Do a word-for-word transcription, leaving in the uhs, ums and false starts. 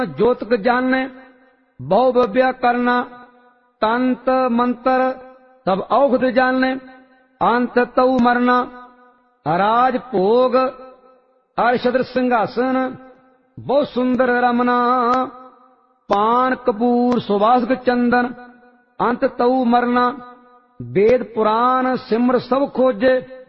ज्योतिक जाने बहु विद्या करना, तंत्र मंत्र सब औषध जाने, अंत तऊ मरना। राज भोग अर्शद सिंहासन बहुत सुंदर रमना, पान कपूर सुवासिक चंदन अंत तऊ मरना। वेद पुराण सिमर सब खोजे,